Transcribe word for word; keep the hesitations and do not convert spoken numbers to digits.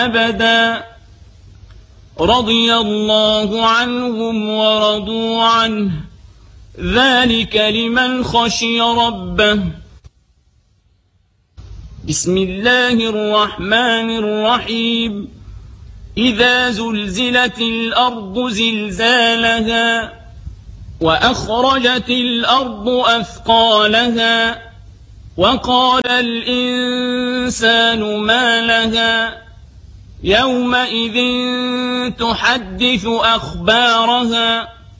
أبدا رضي الله عنهم ورضوا عنه ذلك لمن خشي ربه. بسم الله الرحمن الرحيم إذا زلزلت الأرض زلزالها وأخرجت الأرض أثقالها وقال الإنسان ما لها يومئذ تحدث أخبارها